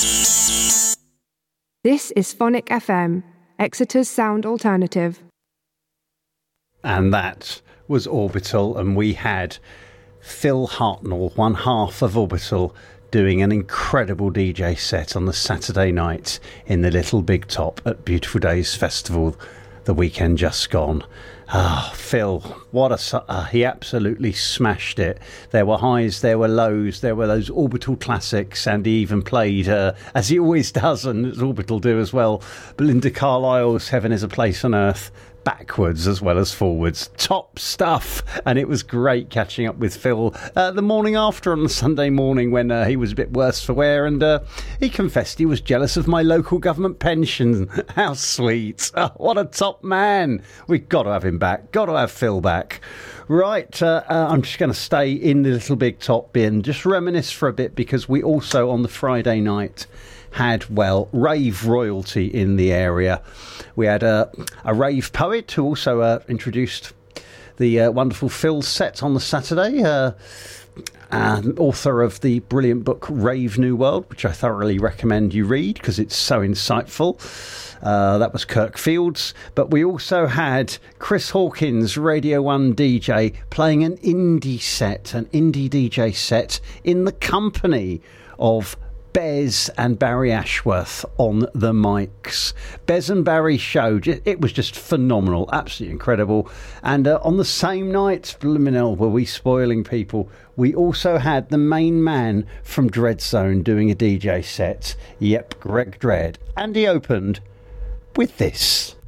This is Phonic FM, Exeter's sound alternative. And that was Orbital, and we had Phil Hartnell, one half of Orbital, doing an incredible DJ set on the Saturday night in the Little Big Top at Beautiful Days Festival, the weekend just gone. Phil, he absolutely smashed it. There were highs, there were lows, there were those Orbital classics, and he even played, as he always does, and as Orbital do as well, Belinda Carlisle's Heaven is a Place on Earth, backwards as well as forwards. Top stuff. And it was great catching up with Phil the morning after on the Sunday morning when he was a bit worse for wear, and he confessed he was jealous of my local government pension. How sweet. What a top man. We've got to have him back. Got to have Phil back. Right, I'm just going to stay in the Little Big Top bin, just reminisce for a bit, because we also on the Friday night had, well, rave royalty in the area. We had a rave poet who also introduced the wonderful Phil set on the Saturday, author of the brilliant book Rave New World, which I thoroughly recommend you read because it's so insightful. That was Kirk Fields. But we also had Chris Hawkins, Radio 1 DJ, playing an indie DJ set in the company of Bez and Barry Ashworth on the mics. Bez and Barry show, it was just phenomenal, absolutely incredible. And on the same night, Blumenau, were we spoiling people, we also had the main man from Dreadzone doing a DJ set. Yep, Greg Dredd. And he opened with this.